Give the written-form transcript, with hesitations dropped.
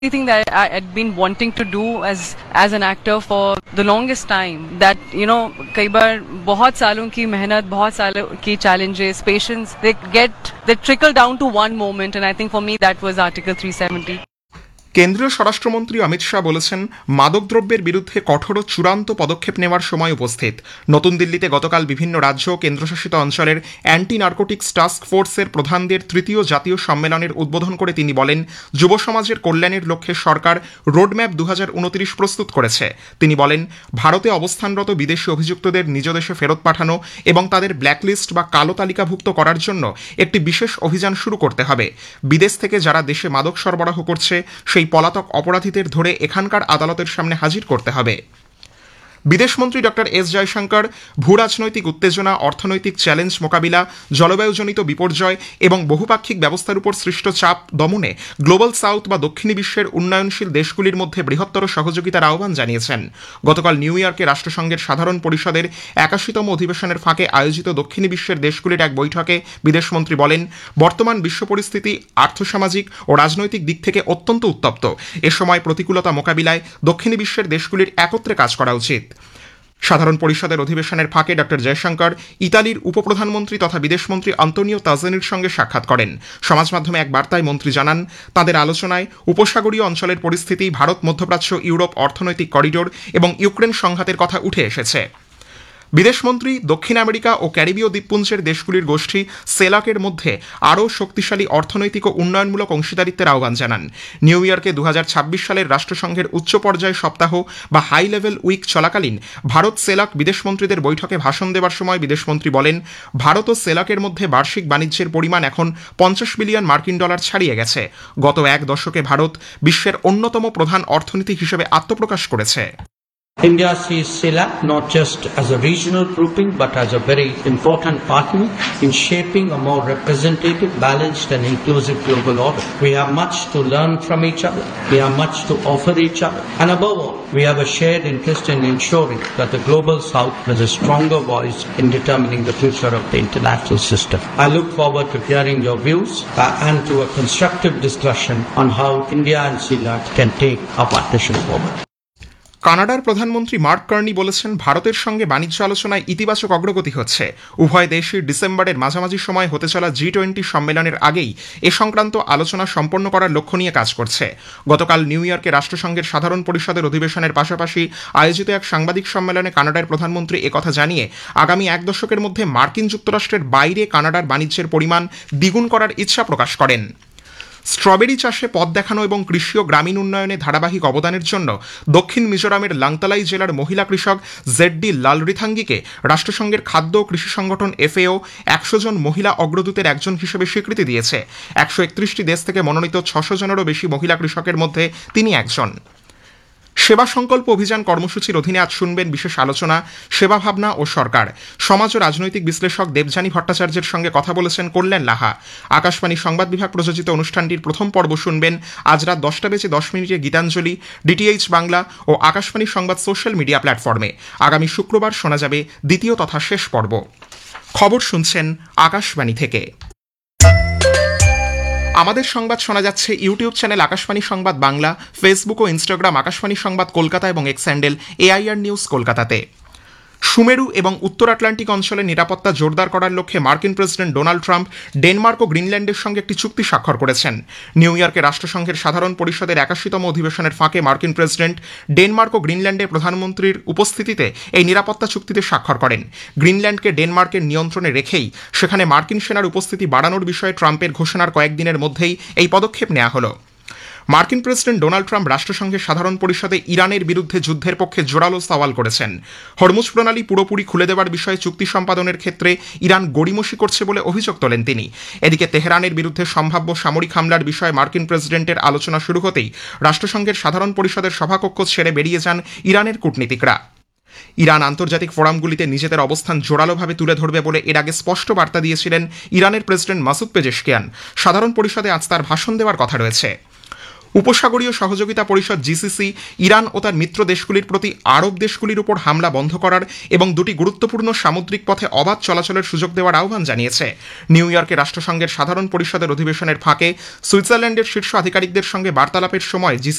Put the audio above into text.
Something that I had been wanting to do as an actor for the longest time. That कई बार बहुत सालों की मेहनत, बहुत सालों की challenges, patience, they trickle down to one moment, and I think for me that was Article 370. কেন্দ্রীয় স্বরাষ্ট্রমন্ত্রী অমিত শাহ বলেছেন, মাদকদ্রব্যের বিরুদ্ধে কঠোর ও চূড়ান্ত পদক্ষেপ নেওয়ার সময় উপস্থিত। নতুন দিল্লিতে গতকাল বিভিন্ন রাজ্য ও কেন্দ্রশাসিত অঞ্চলের অ্যান্টি নার্কোটিক্স টাস্ক ফোর্সের প্রধানদের তৃতীয় জাতীয় সম্মেলনের উদ্বোধন করে তিনি বলেন, যুব সমাজের কল্যাণের লক্ষ্যে সরকার রোডম্যাপ 2029 প্রস্তুত করেছে। তিনি বলেন, ভারতে অবস্থানরত বিদেশি অভিযুক্তদের নিজ দেশে ফেরত পাঠানো এবং তাদের ব্ল্যাকলিস্ট বা কালো তালিকাভুক্ত করার জন্য একটি বিশেষ অভিযান শুরু করতে হবে। বিদেশ থেকে যারা দেশে মাদক সরবরাহ করছে সেই পলাতক অপরাধীদের ধরে এখানকার আদালতের সামনে হাজির করতে হবে। বিদেশমন্ত্রী ডক্টর এস জয়শঙ্কর ভূরাজনৈতিক উত্তেজনা, অর্থনৈতিক চ্যালেঞ্জ মোকাবিলা, জলবায়ুজনিত বিপর্যয় এবং বহুপাক্ষিক ব্যবস্থার উপর সৃষ্ট চাপ দমনে গ্লোবাল সাউথ বা দক্ষিণী বিশ্বের উন্নয়নশীল দেশগুলির মধ্যে বৃহত্তর সহযোগিতার আহ্বান জানিয়েছেন। গতকাল নিউ ইয়র্কে রাষ্ট্রসংঘের সাধারণ পরিষদের 81তম অধিবেশনের ফাঁকে আয়োজিত দক্ষিণী বিশ্বের দেশগুলির এক বৈঠকে বিদেশমন্ত্রী বলেন, বর্তমান বিশ্ব পরিস্থিতি আর্থসামাজিক ও রাজনৈতিক দিক থেকে অত্যন্ত উত্তপ্ত। এ সময় প্রতিকূলতা মোকাবিলায় দক্ষিণী বিশ্বের দেশগুলির একত্রে কাজ করা উচিত। সাধারণ পরিষদের অধিবেশনের ফাঁকে ডক্টর জয়শঙ্কর ইতালির উপপ্রধানমন্ত্রী তথা বিদেশমন্ত্রী আন্তোনিও তাজানির সঙ্গে সাক্ষাৎ করেন। সমাজ মাধ্যমে এক বার্তায় মন্ত্রী জানান, তাদের আলোচনায় উপসাগরীয় অঞ্চলের পরিস্থিতি, ভারত মধ্যপ্রাচ্য ইউরোপ অর্থনৈতিক করিডোর এবং ইউক্রেন সংঘাতের কথা উঠে এসেছে। বিদেশমন্ত্রী দক্ষিণ আমেরিকা ও ক্যারিবীয় দ্বীপপুঞ্জের দেশগুলির গোষ্ঠী সেলাকের মধ্যে আরও শক্তিশালী অর্থনৈতিক ও উন্নয়নমূলক অংশীদারিত্বের আহ্বান জানান। নিউ ইয়র্কে 2026 সালের রাষ্ট্রসংঘের উচ্চ পর্যায় সপ্তাহ বা হাই লেভেল উইক চলাকালীন ভারত সেলাক বিদেশমন্ত্রীদের বৈঠকে ভাষণ দেওয়ার সময় বিদেশমন্ত্রী বলেন, ভারত ও সেলাকের মধ্যে বার্ষিক বাণিজ্যের পরিমাণ এখন $50 বিলিয়ন ছাড়িয়ে গেছে। গত এক দশকে ভারত বিশ্বের অন্যতম প্রধান অর্থনীতি হিসেবে আত্মপ্রকাশ করেছে। India sees CELAC not just as a regional grouping but as a very important partner in shaping a more representative, balanced and inclusive global order. We have much to learn from each other. We have much to offer each other. And above all, we have a shared interest in ensuring that the global south has a stronger voice in determining the future of the international system. I look forward to hearing your views and to a constructive discussion on how India and CELAC can take our partnership forward. কানাডার প্রধানমন্ত্রী mark Carney বলেছেন, ভারতের সঙ্গে বাণিজ্য আলোচনায় ইতিবাচক অগ্রগতি হচ্ছে। উভয় দেশই ডিসেম্বরের মাঝামাঝি সময় হতে চলা G20 সম্মেলনের আগেই এ সংক্রান্ত আলোচনা সম্পন্ন করার লক্ষ্য নিয়ে কাজ করছে। গতকাল নিউ ইয়র্কে রাষ্ট্রসংঘের সাধারণ পরিষদের অধিবেশনের পাশাপাশি আয়োজিত এক সাংবাদিক সম্মেলনে কানাডার প্রধানমন্ত্রী একথা জানিয়ে আগামী এক দশকের মধ্যে মার্কিন যুক্তরাষ্ট্রের বাইরে কানাডার বাণিজ্যের পরিমাণ দ্বিগুণ করার ইচ্ছা প্রকাশ করেন। স্ট্রবেরি চাষে পথ দেখানো এবং কৃষি ও গ্রামীণ উন্নয়নে ধারাবাহিক অবদানের জন্য দক্ষিণ মিজোরামের লাংতালাই জেলার মহিলা কৃষক জেডডি লালরিথাঙ্গিকে রাষ্ট্রসংঘের খাদ্য ও কৃষি সংগঠন FAO 100 জন মহিলা অগ্রদূতের একজন হিসেবে স্বীকৃতি দিয়েছে। 131টি দেশ থেকে মনোনীত 600 জনেরও বেশি মহিলা কৃষকের মধ্যে তিনি একজন। সেবা সংকল্প অভিযান কর্মসূচির অধীনে আজ শুনবেন বিশেষ আলোচনা সেবা ভাবনা ও সরকার। সমাজ ও রাজনৈতিক বিশ্লেষক দেবযানী ভট্টাচার্যের সঙ্গে কথা বলেছেন কল্যাণ লাহা। আকাশবাণী সংবাদ বিভাগ প্রযোজিত অনুষ্ঠানটির প্রথম পর্ব শুনবেন আজ রাত 10:10 গীতাঞ্জলি, DTH বাংলা ও আকাশবাণী সংবাদ সোশ্যাল মিডিয়া প্ল্যাটফর্মে। আগামী শুক্রবার শোনা যাবে দ্বিতীয় তথা শেষ পর্ব। খবর শুনছেন আকাশবাণী থেকে। আমাদের সংবাদ শোনা যাচ্ছে ইউটিউব চ্যানেল আকাশবাণী সংবাদ বাংলা, ফেসবুক ও ইনস্টাগ্রাম আকাশবাণী সংবাদ কলকাতা এবং এক্স হ্যান্ডেল AIR নিউজ কলকাতাতে। সুমেরু এবং উত্তর আটলান্টিক অঞ্চলে নিরাপত্তা জোরদার করার লক্ষ্যে মার্কিন প্রেসিডেন্ট ডোনাল্ড ট্রাম্প ডেনমার্ক ও গ্রিনল্যান্ডের সঙ্গে একটি চুক্তি স্বাক্ষর করেছেন। নিউ ইয়র্কে রাষ্ট্রসংঘের সাধারণ পরিষদের 81তম অধিবেশনের ফাঁকে মার্কিন প্রেসিডেন্ট ডেনমার্ক ও গ্রিনল্যান্ডের প্রধানমন্ত্রীর উপস্থিতিতে এই নিরাপত্তা চুক্তিতে স্বাক্ষর করেন। গ্রিনল্যান্ডকে ডেনমার্কের নিয়ন্ত্রণে রেখেই সেখানে মার্কিন সেনার উপস্থিতি বাড়ানোর বিষয়ে ট্রাম্পের ঘোষণার কয়েকদিনের মধ্যেই এই পদক্ষেপ নেওয়া হলো। মার্কিন প্রেসিডেন্ট ডোনাল্ড ট্রাম্প রাষ্ট্রসংঘের সাধারণ পরিষদে ইরানের বিরুদ্ধে যুদ্ধের পক্ষে জোরালো সওয়াল করেছেন। হরমুজ প্রণালী পুরোপুরি খুলে দেওয়ার বিষয়ে চুক্তি সম্পাদনের ক্ষেত্রে ইরান গড়িমসি করছে বলে অভিযোগ তোলেন তিনি। এদিকে তেহরানের বিরুদ্ধে সম্ভাব্য সামরিক হামলার বিষয়ে মার্কিন প্রেসিডেন্টের আলোচনা শুরু হতেই রাষ্ট্রসংঘের সাধারণ পরিষদের সভাকক্ষ ছেড়ে বেরিয়ে যান ইরানের কূটনীতিকরা। ইরান আন্তর্জাতিক ফোরামগুলিতে নিজেদের অবস্থান জোরালোভাবে তুলে ধরবে বলে এর আগে স্পষ্ট বার্তা দিয়েছিলেন ইরানের প্রেসিডেন্ট মাসুদ পেজেশকিয়ান। সাধারণ পরিষদে আজ তার ভাষণ দেওয়ার কথা রয়েছে। উপসাগরীয় সহযোগিতা পরিষদ জিসিসি ইরান ও তার মিত্র দেশগুলির প্রতি আরব দেশগুলির উপর হামলা বন্ধ করার এবং দুটি গুরুত্বপূর্ণ সামুদ্রিক পথে অবাধ চলাচলের সুযোগ দেওয়ার আহ্বান জানিয়েছে। নিউ ইয়র্কে রাষ্ট্রসংঘের সাধারণ পরিষদের অধিবেশনের ফাঁকে সুইজারল্যান্ডের শীর্ষ আধিকারিকদের সঙ্গে বার্তালাপের সময়